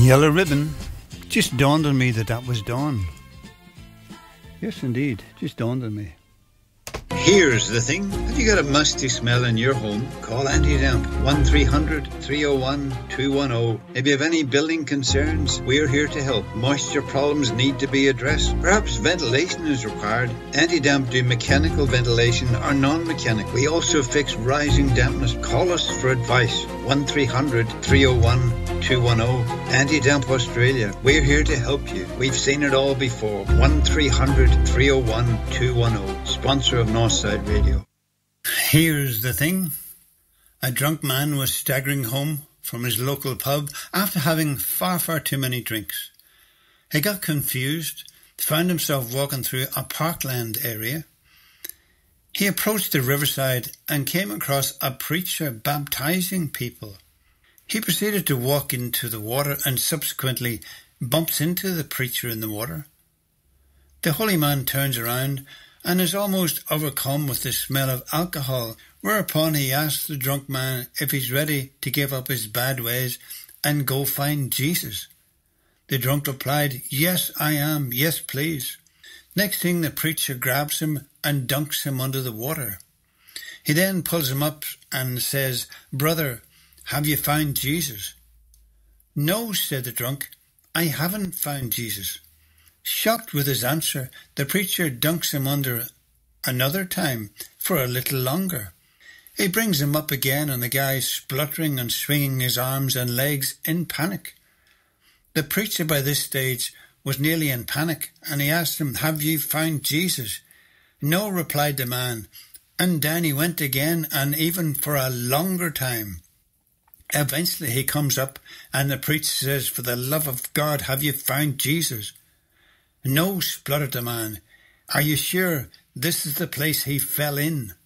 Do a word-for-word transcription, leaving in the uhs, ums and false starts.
Yellow Ribbon. Just dawned on me that that was Dawn. Yes, indeed. Just dawned on me. Here's the thing. Have you got a musty smell in your home? Call Anti-Damp. one three hundred, three oh one, two one oh. If you have any building concerns, we're here to help. Moisture problems need to be addressed. Perhaps ventilation is required. Anti-Damp do mechanical ventilation or non-mechanical. We also fix rising dampness. Call us for advice. one three hundred, three oh one, two one oh. Anti-Damp Australia. We're here to help you. We've seen it all before. one three hundred, three oh one, two one oh. Sponsor of Northside Radio. Here's the thing. A drunk man was staggering home from his local pub after having far, far too many drinks. He got confused, found himself walking through a parkland area. He approached the riverside and came across a preacher baptizing people. He proceeded to walk into the water and subsequently bumps into the preacher in the water. The holy man turns around and is almost overcome with the smell of alcohol, whereupon he asks the drunk man if he's ready to give up his bad ways and go find Jesus. The drunk replied, "Yes, I am. Yes, please." Next thing, the preacher grabs him and dunks him under the water. He then pulls him up and says, "Brother, have you found Jesus?" "No," said the drunk, "I haven't found Jesus." Shocked with his answer, the preacher dunks him under another time for a little longer. He brings him up again and the guy spluttering and swinging his arms and legs in panic. The preacher by this stage was nearly in panic and he asked him, "Have you found Jesus?" "No," replied the man, and down he went again and even for a longer time. Eventually he comes up and the preacher says, "For the love of God, have you found Jesus?" "No," spluttered the man. "Are you sure this is the place he fell in?"